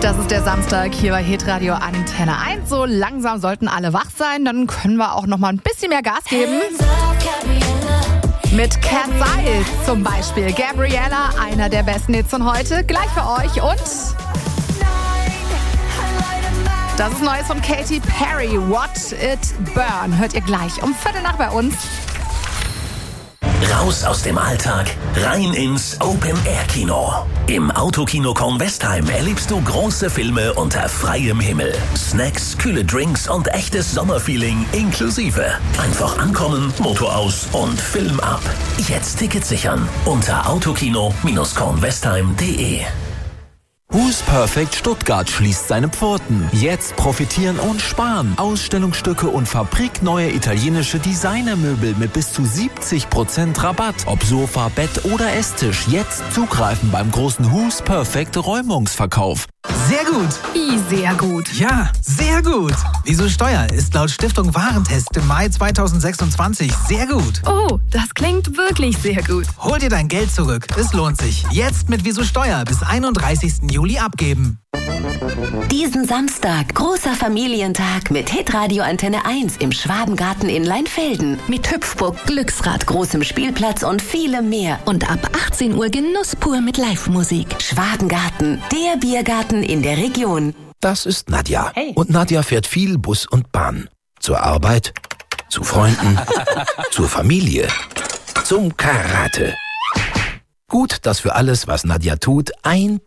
Das ist der Samstag hier bei Hitradio Antenne 1. So langsam sollten alle wach sein, dann können wir auch noch mal ein bisschen mehr Gas geben. Mit Cat Size zum Beispiel. Gabriella, einer der besten Hits von heute, gleich für euch. Und das ist Neues von Katy Perry, Watch It Burn. Hört ihr gleich um 7:15 bei uns. Raus aus dem Alltag, rein ins Open-Air-Kino. Im Autokino Kornwestheim erlebst du große Filme unter freiem Himmel. Snacks, kühle Drinks und echtes Sommerfeeling inklusive. Einfach ankommen, Motor aus und Film ab. Jetzt Tickets sichern unter autokino-kornwestheim.de. Who's Perfect Stuttgart schließt seine Pforten. Jetzt profitieren und sparen. Ausstellungsstücke und fabrikneue italienische Designermöbel mit bis zu 70% Rabatt. Ob Sofa, Bett oder Esstisch. Jetzt zugreifen beim großen Who's Perfect Räumungsverkauf. Sehr gut. Sehr gut. Ja, sehr gut. Wieso Steuer ist laut Stiftung Warentest im Mai 2026 sehr gut. Oh, das klingt wirklich sehr gut. Hol dir dein Geld zurück. Es lohnt sich. Jetzt mit Wieso Steuer bis 31. Juli abgeben. Diesen Samstag, großer Familientag mit Hitradio Antenne 1 im Schwabengarten in Leinfelden. Mit Hüpfburg, Glücksrad, großem Spielplatz und vielem mehr. Und ab 18 Uhr Genuss pur mit Live-Musik. Schwabengarten, der Biergarten in der Region. Das ist Nadja. Hey. Und Nadja fährt viel Bus und Bahn. Zur Arbeit, zu Freunden, zur Familie, zum Karate. Gut, dass für alles, was Nadja tut, ein